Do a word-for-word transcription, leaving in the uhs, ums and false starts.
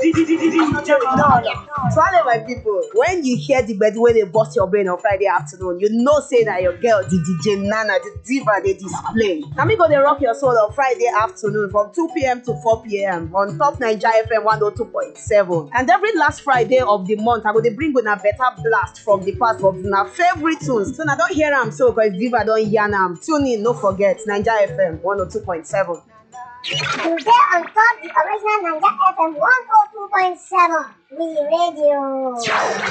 Swallow my people. When you hear the bed when they bust your brain on Friday afternoon, you know say that your girl, the D J Nana, the diva, they display. Now me go they rock your soul on Friday afternoon from two p m to four p m on Top Niger F M one oh two point seven. And every last Friday of the month, I go they bring with a better blast from the past of my favorite tunes. So now don't hear them so because diva don't yarn them. Tune in, no forget Niger F M one oh two point seven. You get on top the original Niger F M one oh two point seven. We radio.